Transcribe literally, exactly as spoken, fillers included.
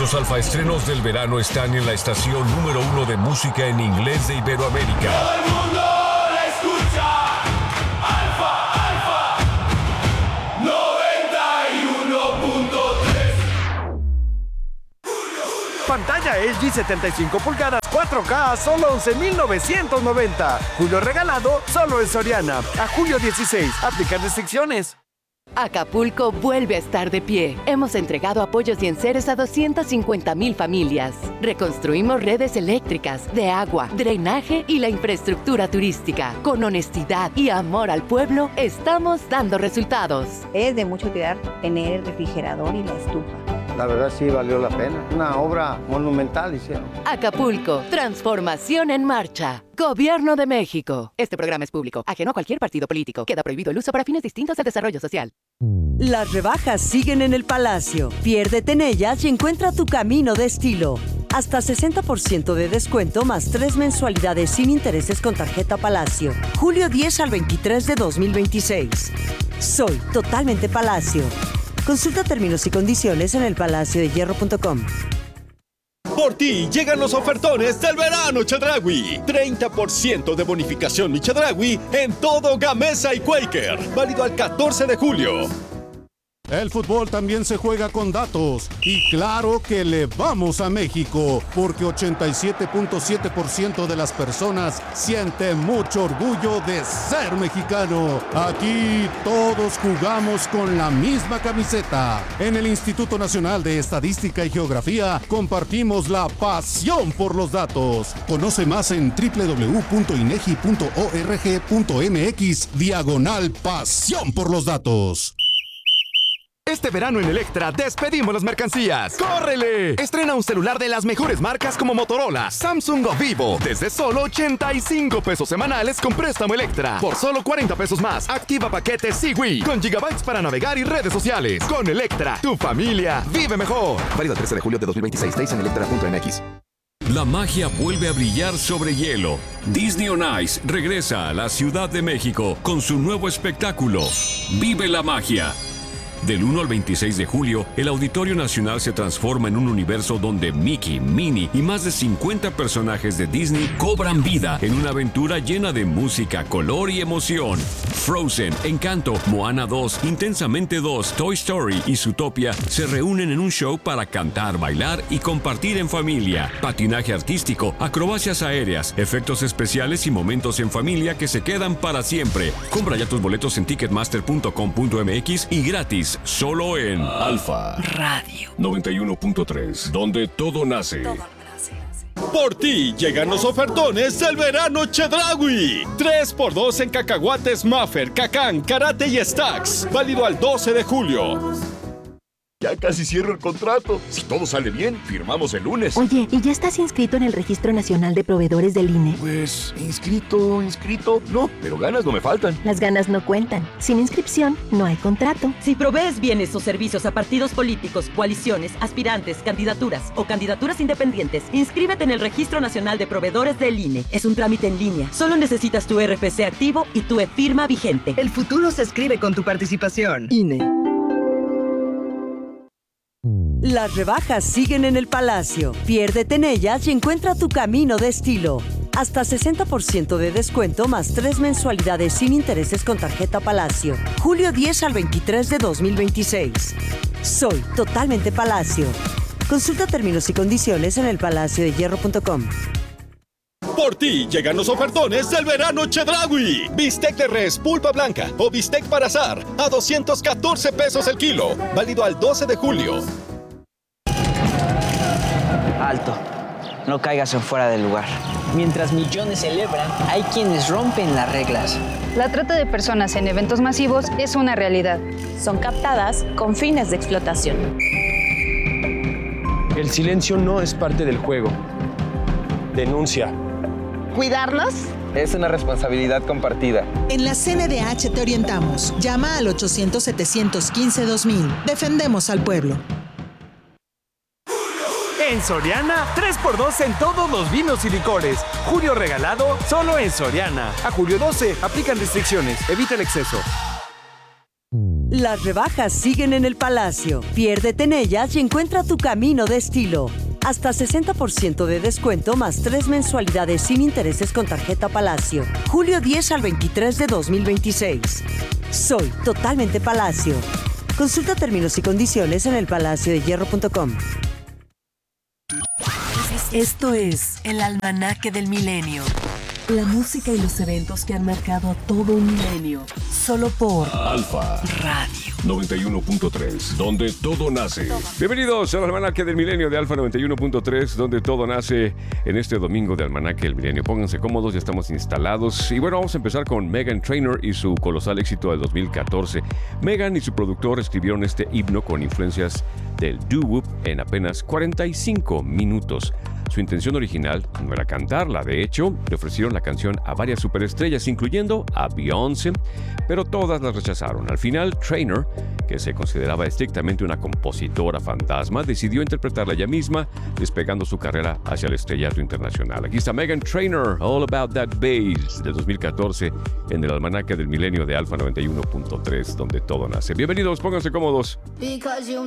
Los alfaestrenos del verano están en la estación número uno de música en inglés de Iberoamérica. ¡Todo el mundo la escucha! Alfa, Alfa, noventa y uno punto tres. Pantalla L G setenta y cinco pulgadas cuatro K a solo once mil novecientos noventa. Julio regalado solo en Soriana. A julio dieciséis. Aplican restricciones. Acapulco vuelve a estar de pie. Hemos entregado apoyos y enseres a doscientas cincuenta mil familias. Reconstruimos redes eléctricas, de agua, drenaje y la infraestructura turística. Con honestidad y amor al pueblo, estamos dando resultados. Es de mucha utilidad tener el refrigerador y la estufa. La verdad sí valió la pena. Una obra monumental hicieron. Acapulco, transformación en marcha. Gobierno de México. Este programa es público, ajeno a cualquier partido político. Queda prohibido el uso para fines distintos al desarrollo social. Las rebajas siguen en el Palacio. Piérdete en ellas y encuentra tu camino de estilo. Hasta sesenta por ciento de descuento más tres mensualidades sin intereses con tarjeta Palacio. Julio diez al veintitrés de dos mil veintiséis. Soy totalmente Palacio. Consulta términos y condiciones en el palacio de hierro punto com. Por ti llegan los ofertones del verano Chedraui. treinta por ciento de bonificación Mi Chedraui en todo Gamesa y Quaker. Válido al catorce de julio. El fútbol también se juega con datos. Y claro que le vamos a México, porque ochenta y siete punto siete por ciento de las personas sienten mucho orgullo de ser mexicano. Aquí todos jugamos con la misma camiseta. En el Instituto Nacional de Estadística y Geografía compartimos la pasión por los datos. Conoce más en doble u doble u doble u punto inegi punto org punto mx diagonal pasión por los datos. Este verano en Electra despedimos las mercancías. ¡Córrele! Estrena un celular de las mejores marcas como Motorola, Samsung o Vivo desde solo ochenta y cinco pesos semanales con préstamo Electra. Por solo cuarenta pesos más, activa paquete Siwi con gigabytes para navegar y redes sociales. Con Electra, tu familia vive mejor. Válido el trece de julio de dos mil veintiséis. Seis en electra punto m x. La magia vuelve a brillar sobre hielo. Disney on Ice regresa a la Ciudad de México con su nuevo espectáculo. ¡Vive la magia! Del uno al veintiséis de julio, el Auditorio Nacional se transforma en un universo donde Mickey, Minnie y más de cincuenta personajes de Disney cobran vida en una aventura llena de música, color y emoción. Frozen, Encanto, Moana dos, Intensamente dos, Toy Story y Zootopia se reúnen en un show para cantar, bailar y compartir en familia. Patinaje artístico, acrobacias aéreas, efectos especiales y momentos en familia que se quedan para siempre. Compra ya tus boletos en ticketmaster punto com punto m x y gratis. Solo en Alfa Radio noventa y uno punto tres, donde todo nace. Por ti llegan los ofertones del verano Chedraui. tres por dos en cacahuates Maffer, Cacán, Karate y Stacks. Válido al doce de julio. Ya casi cierro el contrato. Si todo sale bien, firmamos el lunes. Oye, ¿y ya estás inscrito en el Registro Nacional de Proveedores del I N E? Pues, inscrito, inscrito, no, pero ganas no me faltan. Las ganas no cuentan. Sin inscripción, no hay contrato. Si provees bienes o servicios a partidos políticos, coaliciones, aspirantes, candidaturas o candidaturas independientes, inscríbete en el Registro Nacional de Proveedores del I N E. Es un trámite en línea. Solo necesitas tu R F C activo y tu e-firma vigente. El futuro se escribe con tu participación. I N E. Las rebajas siguen en el Palacio. Piérdete en ellas y encuentra tu camino de estilo. Hasta sesenta por ciento de descuento más tres mensualidades sin intereses con tarjeta Palacio. Julio diez al veintitrés de dos mil veintiséis. Soy totalmente Palacio. Consulta términos y condiciones en el palacio de hierro punto com. Por ti llegan los ofertones del verano Chedraui. Bistec de res pulpa blanca o bistec para asar a doscientos catorce pesos el kilo. Válido al doce de julio. Alto, no caigas en fuera del lugar. Mientras millones celebran, hay quienes rompen las reglas. La trata de personas en eventos masivos es una realidad. Son captadas con fines de explotación. El silencio no es parte del juego. Denuncia. ¿Cuidarnos? Es una responsabilidad compartida. En la C N D H te orientamos. Llama al ochocientos, setecientos quince, dos mil. Defendemos al pueblo. En Soriana, tres por dos en todos los vinos y licores. Julio regalado, solo en Soriana. A julio doce, aplican restricciones. Evita el exceso. Las rebajas siguen en el Palacio. Piérdete en ellas y encuentra tu camino de estilo. Hasta sesenta por ciento de descuento más tres mensualidades sin intereses con tarjeta Palacio. Julio diez al veintitrés de dos mil veintiséis. Soy totalmente Palacio. Consulta términos y condiciones en el palacio de hierro punto com. Esto es el Almanaque del Milenio. La música y los eventos que han marcado a todo un milenio. Solo por Alfa Radio noventa y uno punto tres, donde todo nace. Bienvenidos al Almanaque del Milenio de Alfa noventa y uno punto tres, donde todo nace en este domingo de Almanaque del Milenio. Pónganse cómodos, ya estamos instalados. Y bueno, vamos a empezar con Meghan Trainor y su colosal éxito del dos mil catorce. Meghan y su productor escribieron este himno con influencias del doo-wop en apenas cuarenta y cinco minutos. Su intención original no era cantarla, de hecho, le ofrecieron la canción a varias superestrellas, incluyendo a Beyoncé, pero todas las rechazaron. Al final, Trainor, que se consideraba estrictamente una compositora fantasma, decidió interpretarla ella misma, despegando su carrera hacia el estrellato internacional. Aquí está Meghan Trainor, All About That Bass, del dos mil catorce, en el Almanaque del Milenio de Alfa noventa y uno punto tres, donde todo nace. Bienvenidos, pónganse cómodos.